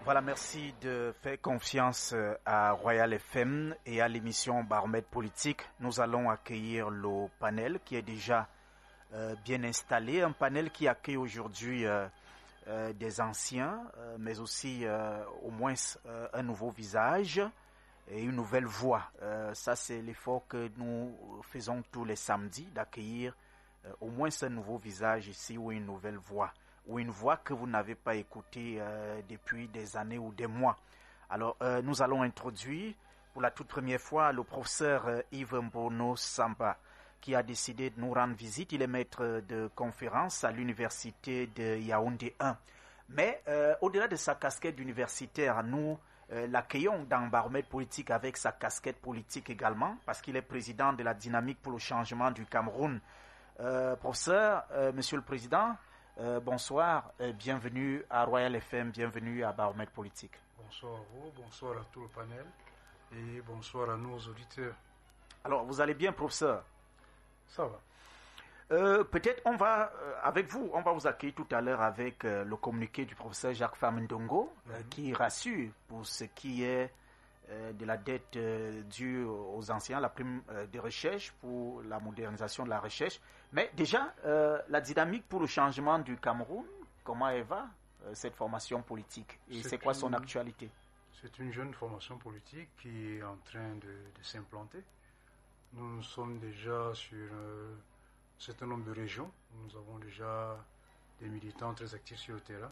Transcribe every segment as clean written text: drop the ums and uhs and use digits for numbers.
Voilà, merci de faire confiance à Royal FM et à l'émission Baromètre Politique. Nous allons accueillir le panel qui est déjà bien installé. Un panel qui accueille aujourd'hui des anciens, mais aussi au moins un nouveau visage et une nouvelle voix. Ça, c'est l'effort que nous faisons tous les samedis, d'accueillir au moins un nouveau visage ici ou une nouvelle voix, ou une voix que vous n'avez pas écoutée depuis des années ou des mois. Alors, nous allons introduire pour la toute première fois le professeur Yves Mbono Samba, qui a décidé de nous rendre visite. Il est maître de conférence à l'université de Yaoundé 1. Mais au-delà de sa casquette d'universitaire, nous l'accueillons dans Baromètre Politique avec sa casquette politique également, parce qu'il est président de la Dynamique pour le changement du Cameroun. Professeur, Monsieur le Président, bonsoir, bienvenue à Royal FM, bienvenue à Baromètre Politique. Bonsoir à vous, bonsoir à tout le panel et bonsoir à nos auditeurs. Alors, vous allez bien, professeur? Ça va. Peut-être avec vous, on va vous accueillir tout à l'heure avec le communiqué du professeur Jacques Famindongo qui rassure pour ce qui est de la dette due aux anciens, la prime de recherche pour la modernisation de la recherche. Mais déjà, la dynamique pour le changement du Cameroun, comment elle va, cette formation politique? Et c'est quoi son actualité? C'est une jeune formation politique qui est en train de s'implanter. Nous sommes déjà sur un certain nombre de régions. Nous avons déjà des militants très actifs sur le terrain.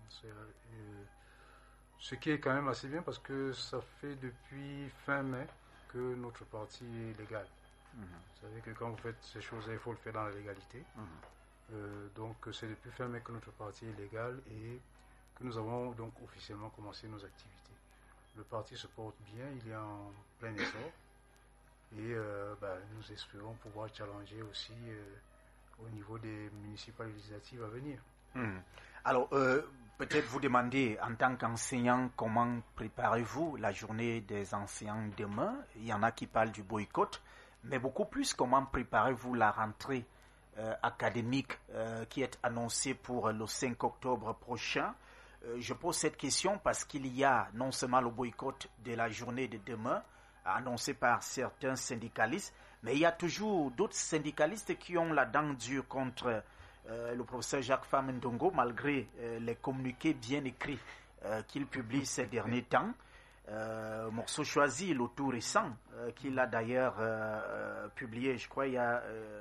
Ce qui est quand même assez bien parce que ça fait depuis fin mai que notre parti est légal. Vous savez que quand vous faites ces choses-là, il faut le faire dans la légalité. Donc c'est depuis fin mai que notre parti est légal et que nous avons donc officiellement commencé nos activités. Le parti se porte bien, il est en plein essor et nous espérons pouvoir challenger aussi au niveau des municipales législatives à venir. Alors, peut-être vous demandez, en tant qu'enseignant, comment préparez-vous la journée des enseignants demain? Il y en a qui parlent du boycott, mais beaucoup plus, comment préparez-vous la rentrée académique qui est annoncée pour le 5 octobre prochain? Je pose cette question parce qu'il y a non seulement le boycott de la journée de demain, annoncé par certains syndicalistes, mais il y a toujours d'autres syndicalistes qui ont la dent dure contre le professeur Jacques Famindongo, malgré les communiqués bien écrits qu'il publie ces derniers temps. Morceau choisi, le tout récent, qu'il a d'ailleurs publié, je crois, il y a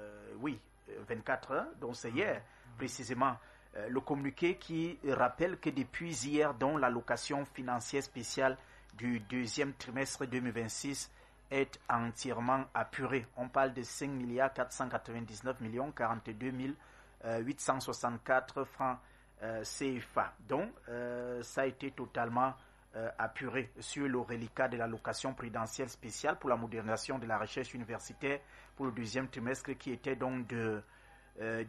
24 heures, donc c'est hier précisément. Le communiqué qui rappelle que depuis hier, dont l'allocation financière spéciale du deuxième trimestre 2026 est entièrement apurée. On parle de 5 499 42 864 francs CFA. Donc, ça a été totalement apuré sur le reliquat de l'allocation prudentielle spéciale pour la modernisation de la recherche universitaire pour le deuxième trimestre qui était donc de 2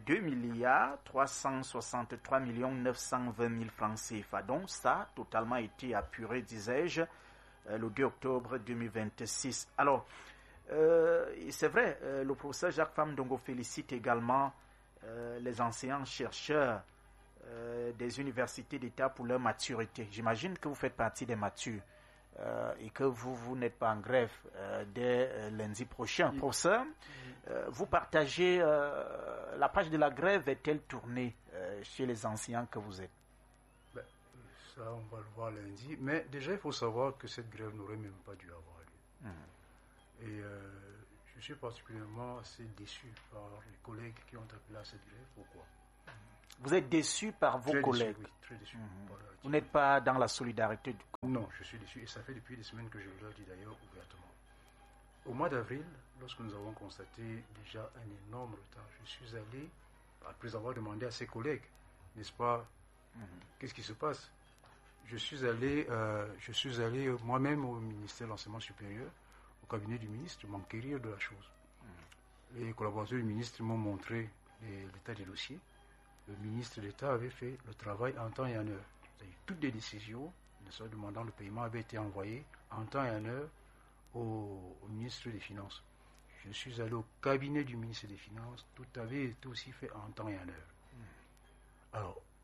363 920 000 francs CFA. Donc, ça a totalement été apuré, disais-je, le 2 octobre 2026. Alors, c'est vrai, le professeur Jacques Famindongo félicite également les enseignants-chercheurs des universités d'État pour leur maturité. J'imagine que vous faites partie des matures et que vous n'êtes pas en grève dès lundi prochain. Professeur, vous partagez, la page de la grève est-elle tournée chez les enseignants que vous êtes? Ça, on va le voir lundi. Mais déjà, il faut savoir que cette grève n'aurait même pas dû avoir lieu. Et je suis particulièrement assez déçu par les collègues qui ont appelé à cette grève. Pourquoi? Vous êtes déçu par vos collègues? Oui, très déçu. Vous n'êtes pas dans la solidarité du coup? Non, je suis déçu. Et ça fait depuis des semaines que je leur dis d'ailleurs ouvertement. Au mois d'avril, lorsque nous avons constaté déjà un énorme retard, je suis allé, après avoir demandé à ses collègues, n'est-ce pas, qu'est-ce qui se passe? Je suis allé moi-même au ministère de l'Enseignement supérieur, au cabinet du ministre, m'enquérir de la chose. Les collaborateurs du ministre m'ont montré l'état des dossiers. Le ministre d'État avait fait le travail en temps et en heure. C'est-à-dire, toutes les décisions, demandant le paiement, avaient été envoyées en temps et en heure au ministre des Finances. Je suis allé au cabinet du ministre des Finances, tout avait été aussi fait en temps et en heure. Alors,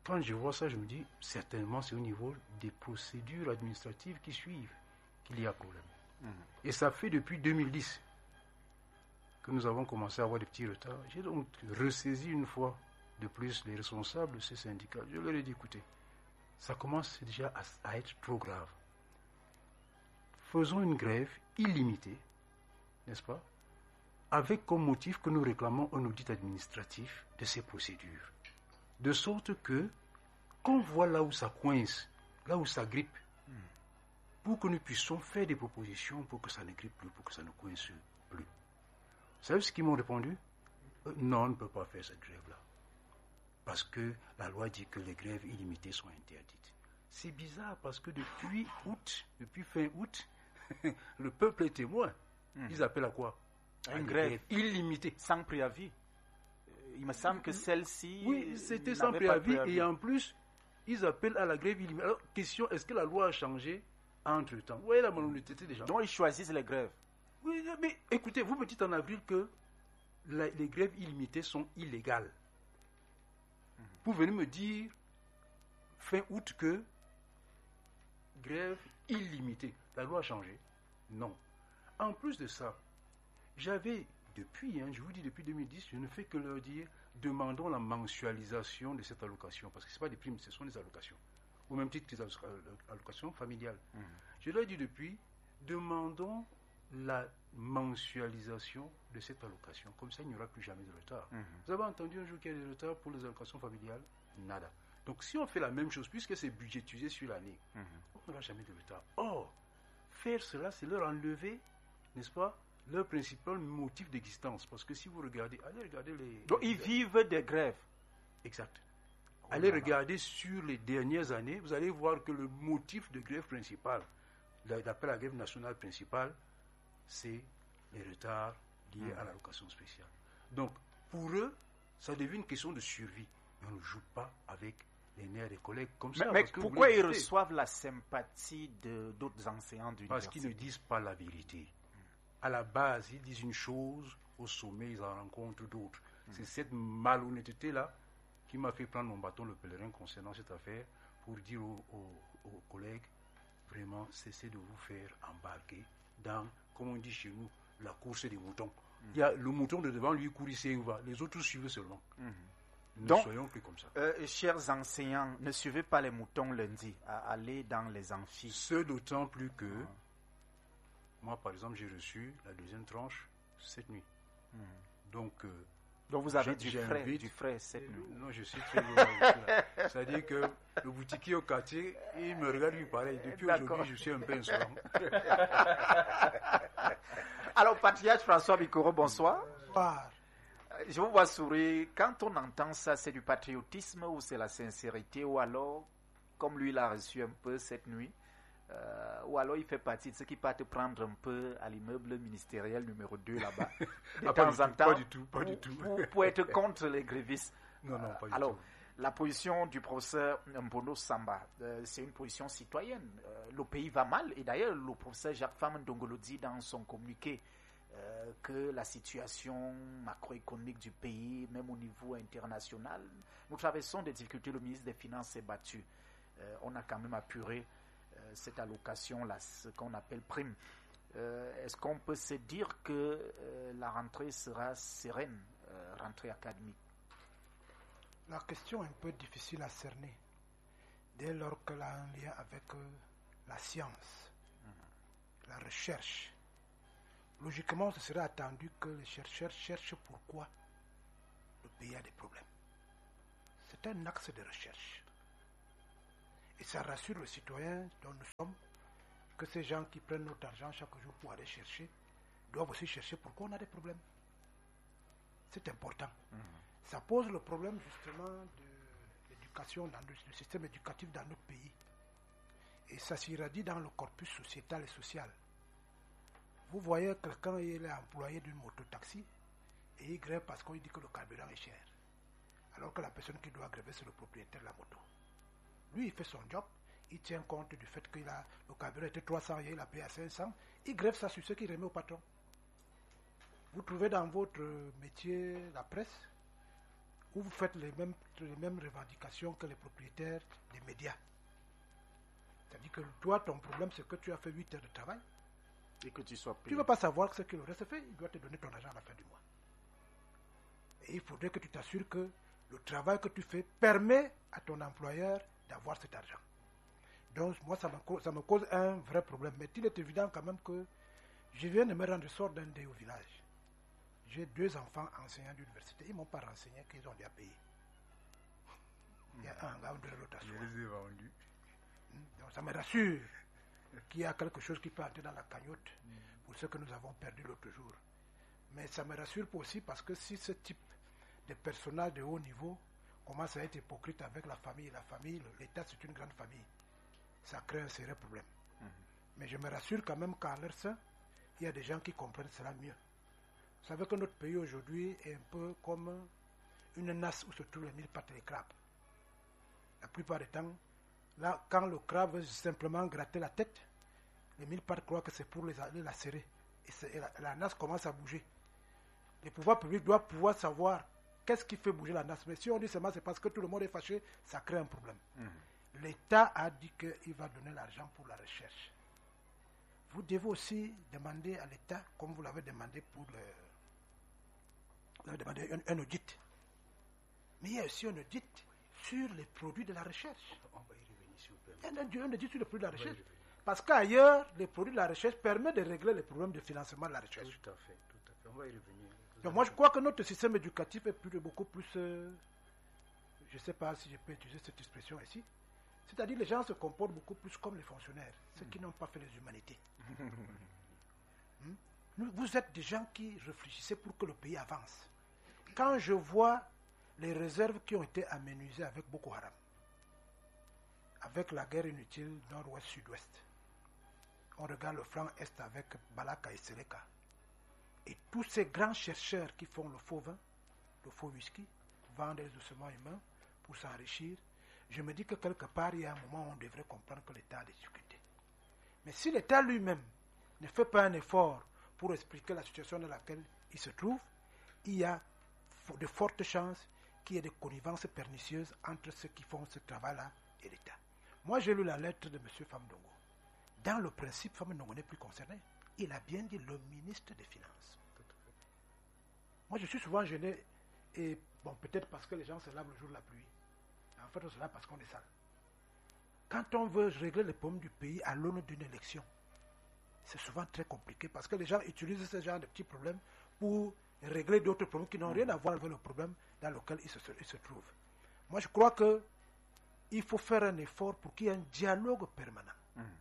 quand je vois ça, je me dis, certainement, c'est au niveau des procédures administratives qui suivent qu'il y a problème. Et ça fait depuis 2010 que nous avons commencé à avoir des petits retards. J'ai donc ressaisi une fois de plus les responsables de ces syndicats. Je leur ai dit, écoutez, ça commence déjà à être trop grave. Faisons une grève illimitée, n'est-ce pas, avec comme motif que nous réclamons un audit administratif de ces procédures. De sorte que, qu'on voit là où ça coince, là où ça grippe, pour que nous puissions faire des propositions pour que ça ne grippe plus, pour que ça ne coince plus. Vous savez ce qu'ils m'ont répondu? Non, on ne peut pas faire cette grève-là. Parce que la loi dit que les grèves illimitées sont interdites. C'est bizarre parce que depuis fin août, le peuple est témoin. Ils appellent à quoi? Une grève illimitée. Sans préavis. Il me semble que celle-ci... Oui, c'était sans préavis et en plus, ils appellent à la grève illimitée. Alors, question, est-ce que la loi a changé entre-temps? Vous voyez la malhonnêteté des gens. Donc ils choisissent les grèves. Oui, mais écoutez, vous me dites en avril que les grèves illimitées sont illégales. Vous venez me dire fin août que grève illimitée. La loi a changé? Non. En plus de ça, j'avais depuis, je vous dis depuis 2010, je ne fais que leur dire demandons la mensualisation de cette allocation. Parce que ce ne sont pas des primes, ce sont des allocations. Au même titre que les allocations familiales. Je leur ai dit depuis, demandons la mensualisation de cette allocation. Comme ça, il n'y aura plus jamais de retard. Vous avez entendu un jour qu'il y a des retards pour les allocations familiales? Nada. Donc, si on fait la même chose, puisque c'est budgétisé sur l'année, on n'aura jamais de retard. Or, faire cela, c'est leur enlever, n'est-ce pas, leur principal motif d'existence. Parce que si vous regardez, allez regarder les... Donc, ils vivent des grèves. Exact. Allez regarder sur les dernières années, vous allez voir que le motif de grève principal, d'après la grève nationale principale, c'est les retards liés à l'allocation spéciale. Donc, pour eux, ça devient une question de survie. Mais on ne joue pas avec les nerfs des collègues comme ça. Mais pourquoi ils reçoivent la sympathie d'autres enseignants d'université? Parce qu'ils ne disent pas la vérité. À la base, ils disent une chose, au sommet, ils en rencontrent d'autres. C'est cette malhonnêteté-là qui m'a fait prendre mon bâton le pèlerin concernant cette affaire pour dire aux collègues, vraiment, cessez de vous faire embarquer dans, comme on dit chez nous, la course des moutons. Il y a le mouton de devant, lui, court ici et où va. Les autres suivent seulement. Ne soyons plus comme ça. Chers enseignants, ne suivez pas les moutons lundi, à aller dans les amphis. Ce d'autant plus que, moi, par exemple, j'ai reçu la deuxième tranche cette nuit. Donc vous avez du frais cette nuit. Non, je suis très loin. C'est-à-dire que le boutiquier au quartier, il me regarde lui pareil. Depuis aujourd'hui, je suis un peu insolent. Alors, patriarche François Bikoro, bonsoir. Bonsoir. Je vous vois sourire. Quand on entend ça, c'est du patriotisme ou c'est la sincérité ou alors, comme lui l'a reçu un peu cette nuit, ou alors il fait partie de ceux qui partent prendre un peu à l'immeuble ministériel numéro 2 là-bas. De temps en temps. Pas du tout, pas du tout. Pour être contre les grévistes. Non, pas du tout. Alors, la position du professeur Mbono Samba, c'est une position citoyenne. Le pays va mal et d'ailleurs le professeur Jacques Fam Ndongolo dit dans son communiqué que la situation macroéconomique du pays, même au niveau international, nous traversons des difficultés. Le ministre des Finances s'est battu. On a quand même apuré cette allocation-là, ce qu'on appelle prime. Est-ce qu'on peut se dire que la rentrée sera sereine, rentrée académique? La question est un peu difficile à cerner, dès lors qu'elle a un lien avec la science, la recherche. Logiquement, ce serait attendu que les chercheurs cherchent pourquoi le pays a des problèmes. C'est un axe de recherche. Et ça rassure les citoyens dont nous sommes, que ces gens qui prennent notre argent chaque jour pour aller chercher, doivent aussi chercher pourquoi on a des problèmes. C'est important. Ça pose le problème justement de l'éducation, du système éducatif dans notre pays. Et ça s'irradie dans le corpus sociétal et social. Vous voyez quelqu'un, il est employé d'une moto-taxi et il grève parce qu'il dit que le carburant est cher. Alors que la personne qui doit gréver, c'est le propriétaire de la moto. Lui, il fait son job, il tient compte du fait que le carburant était 300 et il a payé à 500. Il grève ça sur ce qu'il remet au patron. Vous trouvez dans votre métier, la presse, où vous faites les mêmes revendications que les propriétaires des médias. C'est-à-dire que toi, ton problème, c'est que tu as fait 8 heures de travail. Et que tu sois payé. Tu ne veux pas savoir ce que le reste fait, il doit te donner ton argent à la fin du mois. Et il faudrait que tu t'assures que le travail que tu fais permet à ton employeur d'avoir cet argent. Donc, moi, ça me cause un vrai problème. Mais il est évident quand même que je viens de me rendre sort d'un dé au village. J'ai 2 enfants enseignants d'université. Ils ne m'ont pas renseigné qu'ils ont déjà payé. Il y a un gars de rotation. Je les ai vendus. Donc, ça me rassure qu'il y a quelque chose qui peut entrer dans la cagnotte pour ce que nous avons perdu l'autre jour. Mais ça me rassure aussi parce que si ce type de personnel de haut niveau commence à être hypocrite avec la famille, l'État c'est une grande famille, ça crée un sérieux problème. Mais je me rassure quand même qu'en leur sein, il y a des gens qui comprennent cela mieux. Vous savez que notre pays aujourd'hui est un peu comme une nasse où se trouvent les 1000 pattes des crabes. La plupart du temps, là, quand le crabe veut simplement gratter la tête, les 1000 pattes croient que c'est pour les lacérer. Et la nasse commence à bouger. Les pouvoirs publics doivent pouvoir savoir qu'est-ce qui fait bouger la nasse. Mais si on dit seulement c'est parce que tout le monde est fâché, ça crée un problème. L'État a dit qu'il va donner l'argent pour la recherche. Vous devez aussi demander à l'État, comme vous l'avez demandé pour un audit. Mais il y a aussi un audit sur les produits de la recherche. On va y revenir, s'il vous plaît. Un audit sur les produits de la recherche. Parce qu'ailleurs, les produits de la recherche permettent de régler les problèmes de financement de la recherche. Tout à fait. On va y revenir. Donc moi, je crois que notre système éducatif est beaucoup plus... je ne sais pas si je peux utiliser cette expression ici. C'est-à-dire les gens se comportent beaucoup plus comme les fonctionnaires, ceux qui n'ont pas fait les humanités. Vous êtes des gens qui réfléchissez pour que le pays avance. Quand je vois les réserves qui ont été aménagées avec Boko Haram, avec la guerre inutile nord-ouest-sud-ouest, on regarde le flanc est avec Balaka et Seleka, et tous ces grands chercheurs qui font le faux vin, le faux whisky, vendent des ossements humains pour s'enrichir, je me dis que quelque part, il y a un moment où on devrait comprendre que l'État a des difficultés. Mais si l'État lui-même ne fait pas un effort pour expliquer la situation dans laquelle il se trouve, il y a de fortes chances qu'il y ait des connivences pernicieuses entre ceux qui font ce travail-là et l'État. Moi, j'ai lu la lettre de M. Famdongo. Dans le principe, Famdongo n'est plus concerné. Il a bien dit le ministre des Finances. Moi, je suis souvent gêné, et bon, peut-être parce que les gens se lavent le jour de la pluie. En fait, on se lave parce qu'on est sale. Quand on veut régler les problèmes du pays à l'aune d'une élection, c'est souvent très compliqué parce que les gens utilisent ce genre de petits problèmes pour régler d'autres problèmes qui n'ont rien à voir avec le problème dans lequel ils se trouvent. Moi, je crois qu'il faut faire un effort pour qu'il y ait un dialogue permanent.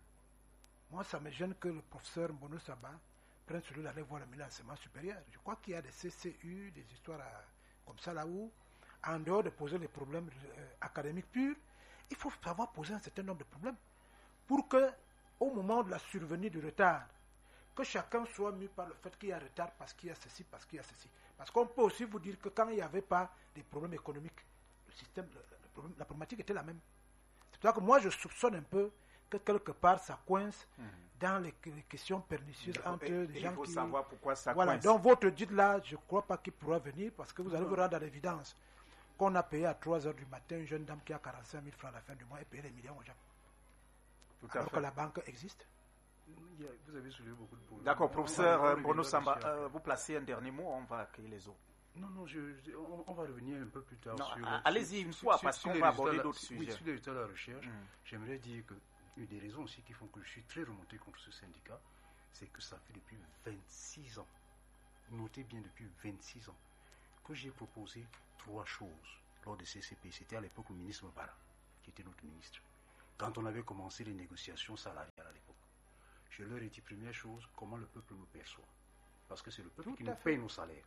Moi, ça me gêne que le professeur Mbono Saba prenne celui d'aller voir le milieu d'enseignement supérieur. Je crois qu'il y a des CCU, des histoires comme ça là où, en dehors de poser les problèmes académiques purs, il faut savoir poser un certain nombre de problèmes pour que, au moment de la survenue du retard, que chacun soit mis par le fait qu'il y a retard parce qu'il y a ceci, parce qu'il y a ceci. Parce qu'on peut aussi vous dire que quand il n'y avait pas des problèmes économiques, le système, la problématique était la même. C'est pour ça que moi je soupçonne un peu que quelque part ça coince dans les questions pernicieuses entre les gens qui... Il faut savoir pourquoi ça voilà, coince. donc votre dit là, je ne crois pas qu'il pourra venir parce que vous allez vous rendre à l'évidence qu'on a payé à 3h du matin une jeune dame qui a 45 000 francs à la fin du mois et payé des millions aux gens. Tout alors que la banque existe. Vous avez soulevé beaucoup de problèmes. D'accord, professeur Mbono Samba, vous placez un dernier mot, on va accueillir les autres. Non, on va revenir un peu plus tard. Allez-y une fois, parce qu'on va aborder d'autres sujets. Oui, sur les résultats de la recherche, j'aimerais dire que une des raisons aussi qui font que je suis très remonté contre ce syndicat, c'est que ça fait depuis 26 ans, notez bien depuis 26 ans, que j'ai proposé 3 choses lors de CCP. C'était à l'époque le ministre Mbara, qui était notre ministre. Quand on avait commencé les négociations salariales à l'époque, je leur ai dit, première chose, comment le peuple nous perçoit. Parce que c'est le peuple qui nous paye nos salaires.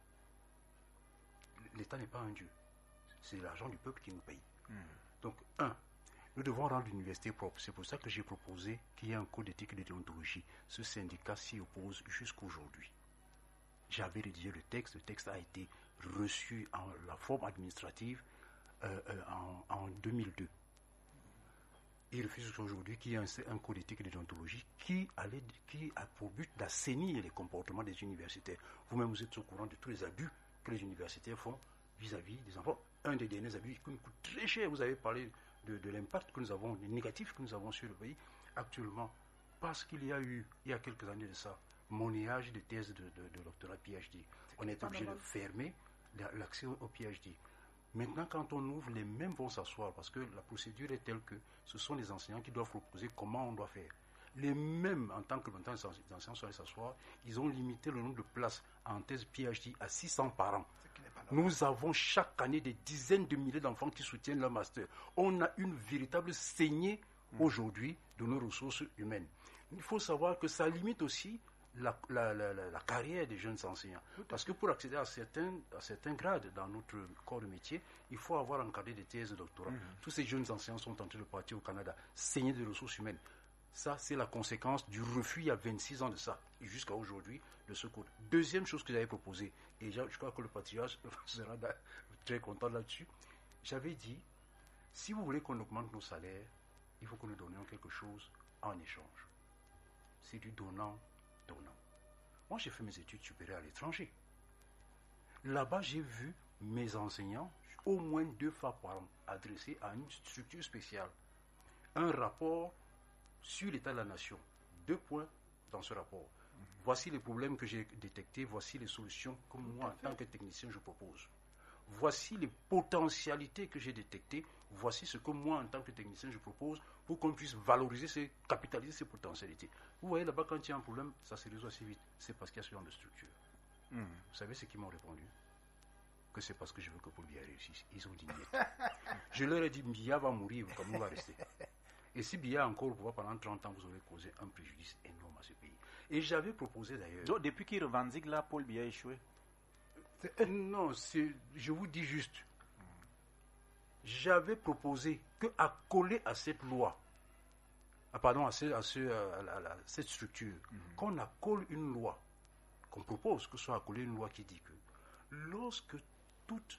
L'État n'est pas un dieu. C'est l'argent du peuple qui nous paye. Donc, nous devons rendre l'université propre. C'est pour ça que j'ai proposé qu'il y ait un code d'éthique et de déontologie. Ce syndicat s'y oppose jusqu'aujourd'hui. J'avais rédigé le texte a été reçu en la forme administrative en 2002. Il refuse aujourd'hui qu'il y ait un code d'éthique et de déontologie qui a pour but d'assainir les comportements des universitaires. Vous-même, vous êtes au courant de tous les abus que les universitaires font vis-à-vis des enfants. un des derniers abus qui nous coûte très cher. Vous avez parlé de l'impact que nous avons, des négatifs que nous avons sur le pays actuellement, parce qu'il y a eu, il y a quelques années de ça, monnayage de thèses de doctorat PhD. On est obligé de fermer l'accès au PhD. Maintenant, quand on ouvre, les mêmes vont s'asseoir, parce que la procédure est telle que ce sont les enseignants qui doivent proposer comment on doit faire. Les mêmes, en tant que maintenant les enseignants sont allés s'asseoir, ils ont limité le nombre de places en thèse PhD à 600 par an. Nous avons chaque année des dizaines de milliers d'enfants qui soutiennent leur master. On a une véritable saignée aujourd'hui de nos ressources humaines. Il faut savoir que ça limite aussi la carrière des jeunes enseignants. Parce que pour accéder à certains grades dans notre corps de métier, il faut avoir encadré des thèses de doctorat. Tous ces jeunes enseignants sont en train de partir au Canada, saignés de ressources humaines. Ça, c'est la conséquence du refus il y a 26 ans de ça, et jusqu'à aujourd'hui, de ce code. Deuxième chose que j'avais proposée, et je crois que le patriarche sera très content là-dessus, j'avais dit, si vous voulez qu'on augmente nos salaires, il faut que nous donnions quelque chose en échange. C'est du donnant. Moi, j'ai fait mes études supérieures à l'étranger. Là-bas, j'ai vu mes enseignants au moins 2 fois par an adressés à une structure spéciale. Un rapport sur l'état de la nation. 2 points dans ce rapport. Voici les problèmes que j'ai détectés, voici les solutions que moi, en tant que technicien, je propose. Voici les potentialités que j'ai détectées, voici ce que moi, en tant que technicien, je propose pour qu'on puisse valoriser, capitaliser ces potentialités. Vous voyez là-bas, quand il y a un problème, ça se résout assez vite. C'est parce qu'il y a ce genre de structure. Vous savez ce qu'ils m'ont répondu? Que c'est parce que je veux que Paul Biya réussisse. Ils ont dit niet. Je leur ai dit, Biya va mourir, comme nous va rester. Et si Biya encore au pouvoir pendant 30 ans, vous aurez causé un préjudice énorme à ce pays. Et j'avais proposé d'ailleurs... Donc, depuis qu'il revendique là, Paul Biya a échoué. Non, je vous dis juste. J'avais proposé qu'accolé à cette loi, à cette structure, qu'on accole une loi, qu'on propose que soit accolée une loi qui dit que lorsque toute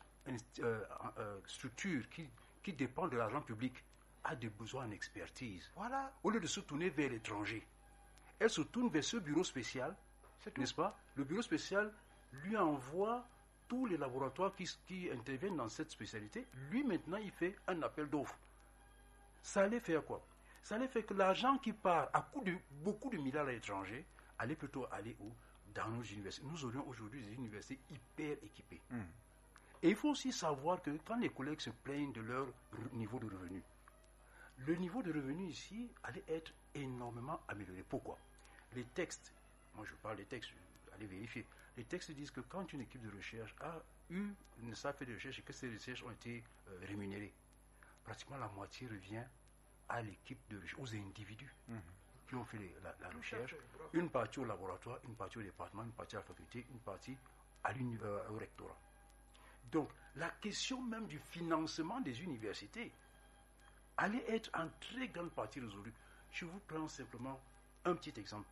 structure qui dépend de l'argent public a des besoins en expertise, voilà, au lieu de se tourner vers l'étranger, elle se tourne vers ce bureau spécial, n'est-ce pas? Le bureau spécial lui envoie tous les laboratoires qui interviennent dans cette spécialité. Lui, maintenant, il fait un appel d'offres. Ça allait faire quoi? Ça allait faire que l'argent qui part à coût de beaucoup de milliards à l'étranger allait plutôt aller où? Dans nos universités. Nous aurions aujourd'hui des universités hyper équipées. Et il faut aussi savoir que quand les collègues se plaignent de leur niveau de revenu, le niveau de revenu ici allait être énormément amélioré. Pourquoi? Les textes, moi je parle des textes, allez vérifier. Les textes disent que quand une équipe de recherche a fait de recherche et que ces recherches ont été rémunérées, pratiquement la moitié revient à l'équipe de recherche, aux individus qui ont fait la recherche, une partie au laboratoire, une partie au département, une partie à la faculté, une partie au rectorat. Donc, la question même du financement des universités allait être en très grande partie résolue. Je vous prends simplement un petit exemple.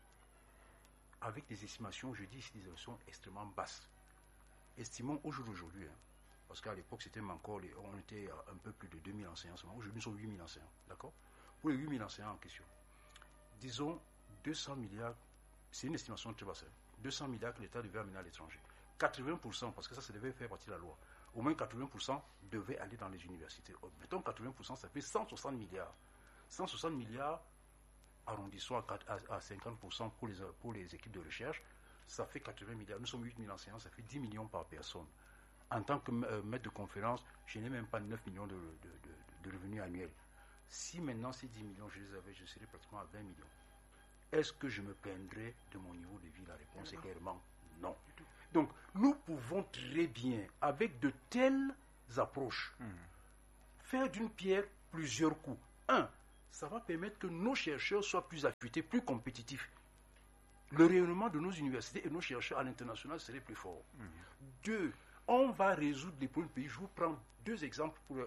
Avec des estimations, je dis ici des estimations extrêmement basses. Estimons au jour d'aujourd'hui, parce qu'à l'époque c'était encore, on était un peu plus de 2000 enseignants seulement, aujourd'hui nous sommes 8000 enseignants, d'accord? Pour les 8000 enseignants en question, disons 200 milliards, c'est une estimation très basse, 200 milliards que l'État devait amener à l'étranger. 80%, parce que ça devait faire partie de la loi, au moins 80% devaient aller dans les universités. Mettons 80%, ça fait 160 milliards. 160 milliards, arrondissons à 50% pour les équipes de recherche, ça fait 80 milliards. Nous sommes 8000 enseignants, ça fait 10 millions par personne. En tant que maître de conférence, je n'ai même pas 9 millions de revenus annuels. Si maintenant ces 10 millions, je les avais, je serais pratiquement à 20 millions. Est-ce que je me plaindrais de mon niveau de vie? La réponse est clairement non. Donc, nous pouvons très bien, avec de telles approches, faire d'une pierre plusieurs coups. Ça va permettre que nos chercheurs soient plus affûtés, plus compétitifs. Le rayonnement de nos universités et nos chercheurs à l'international serait plus fort. 2, on va résoudre les problèmes du pays. Je vous prends 2 exemples de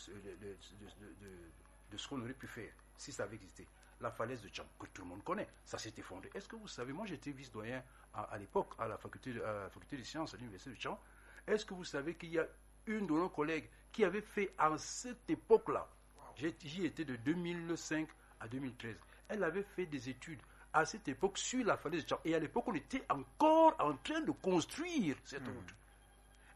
ce qu'on aurait pu faire si ça avait existé. La falaise de Tchang, que tout le monde connaît, ça s'est effondré. Est-ce que vous savez, moi j'étais vice-doyen à l'époque à la faculté des sciences à l'université de Tchang. Est-ce que vous savez qu'il y a une de nos collègues qui avait fait en cette époque-là, j'y étais de 2005 à 2013, elle avait fait des études à cette époque sur la falaise de Tchang. Et à l'époque, on était encore en train de construire cette route.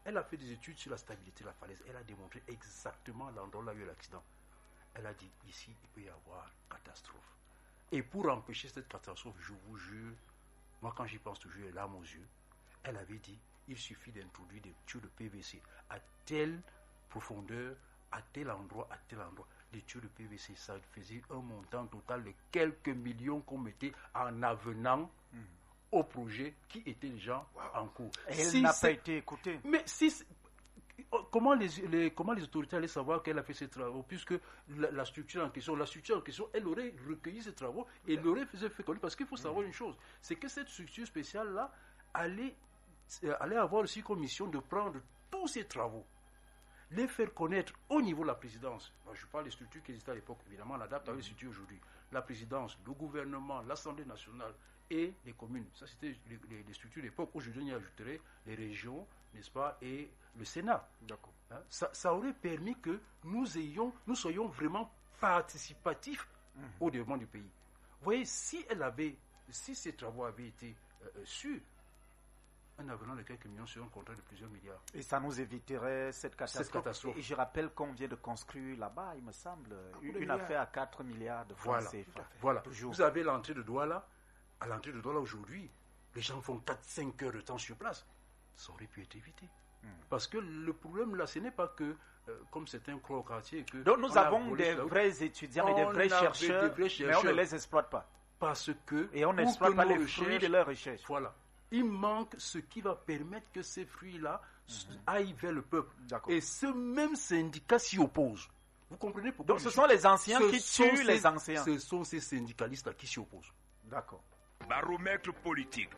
Elle a fait des études sur la stabilité de la falaise. Elle a démontré exactement l'endroit où il y a eu l'accident. Elle a dit, ici, il peut y avoir catastrophe. Et pour empêcher cette catastrophe, je vous jure, moi quand j'y pense toujours, les larmes aux yeux, elle avait dit, il suffit d'introduire des tuyaux de PVC à telle profondeur, à tel endroit, des tuyaux de PVC. Ça faisait un montant total de quelques millions qu'on mettait en avenant au projet qui était déjà en cours. Et elle n'a pas été écoutée. Mais comment les autorités allaient savoir qu'elle a fait ces travaux, puisque la structure en question, elle aurait recueilli ces travaux et l'aurait fait connaître. Parce qu'il faut savoir une chose, c'est que cette structure spéciale-là allait avoir aussi comme mission de prendre tous ces travaux, les faire connaître au niveau de la présidence. Moi, je parle des structures qui existaient à l'époque, évidemment, on l'adapte avec les structures aujourd'hui. La présidence, le gouvernement, l'Assemblée nationale et les communes. Ça, c'était les structures de l'époque. Aujourd'hui, on y ajouterait les régions, n'est-ce pas, et le Sénat. D'accord. Hein? Ça aurait permis que nous soyons vraiment participatifs au développement du pays. Vous voyez, si ces travaux avaient été sûrs, un avenant de quelques millions sur un contrat de plusieurs milliards. Et ça nous éviterait cette catastrophe. Et je rappelle qu'on vient de construire là-bas, il me semble, une affaire à 4 milliards de francs CFA. Voilà. Vous avez l'entrée de Douala. À l'entrée de Douala aujourd'hui, les gens font 4-5 heures de temps sur place. Ça aurait pu être évité. Parce que le problème là, ce n'est pas que, comme certains croient au quartier, que... Donc nous avons des vrais étudiants et des vrais chercheurs, mais on ne les exploite pas. Parce que... Et on n'exploite pas les fruits de leurs recherches. Voilà. Il manque ce qui va permettre que ces fruits-là aillent vers le peuple. Et ce même syndicat s'y oppose. Vous comprenez pourquoi? Donc ce sont les anciens qui tuent les anciens. Ce sont ces syndicalistes-là qui s'y opposent. D'accord. Baromètre politique.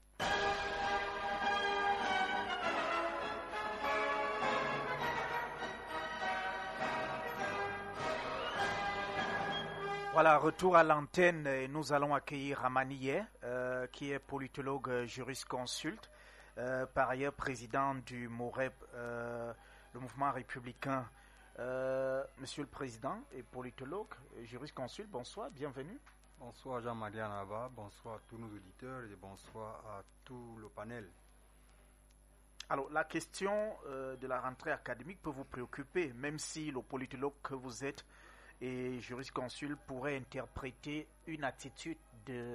Voilà, retour à l'antenne et nous allons accueillir Ramaniye, qui est politologue jurisconsulte, par ailleurs président du MOREP, le mouvement républicain. Monsieur le Président et politologue, jurisconsulte, bonsoir, bienvenue. Bonsoir Jean-Marie Anaba, bonsoir à tous nos auditeurs et bonsoir à tout le panel. Alors, la question de la rentrée académique peut vous préoccuper, même si le politologue que vous êtes et jurisconsulte pourrait interpréter une attitude de